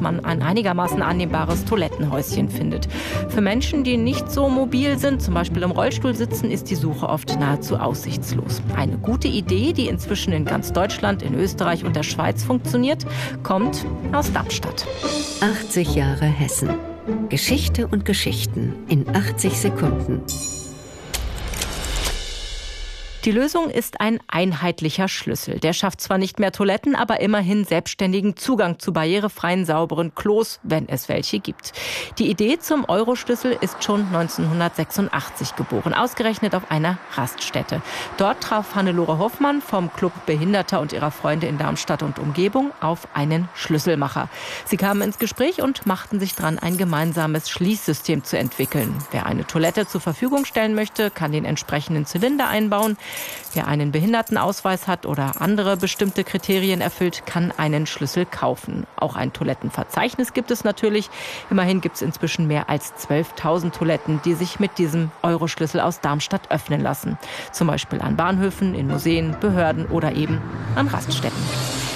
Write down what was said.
man ein einigermaßen annehmbares Toilettenhäuschen findet. Für Menschen, die nicht so mobil sind, zum Beispiel im Rollstuhl sitzen, ist die Suche oft nahezu aussichtslos. Eine gute Idee, die inzwischen in ganz Deutschland, in Österreich und der Schweiz funktioniert, kommt aus Darmstadt. 80 Jahre Hessen. Geschichte und Geschichten in 80 Sekunden. Die Lösung ist ein einheitlicher Schlüssel. Der schafft zwar nicht mehr Toiletten, aber immerhin selbstständigen Zugang zu barrierefreien, sauberen Klos, wenn es welche gibt. Die Idee zum Euro-Schlüssel ist schon 1986 geboren, ausgerechnet auf einer Raststätte. Dort traf Hannelore Hoffmann vom Club Behinderter und ihrer Freunde in Darmstadt und Umgebung auf einen Schlüsselmacher. Sie kamen ins Gespräch und machten sich dran, ein gemeinsames Schließsystem zu entwickeln. Wer eine Toilette zur Verfügung stellen möchte, kann den entsprechenden Zylinder einbauen. Wer einen Behindertenausweis hat oder andere bestimmte Kriterien erfüllt, kann einen Schlüssel kaufen. Auch ein Toilettenverzeichnis gibt es natürlich. Immerhin gibt es inzwischen mehr als 12.000 Toiletten, die sich mit diesem Euro-Schlüssel aus Darmstadt öffnen lassen. Zum Beispiel an Bahnhöfen, in Museen, Behörden oder eben an Raststätten.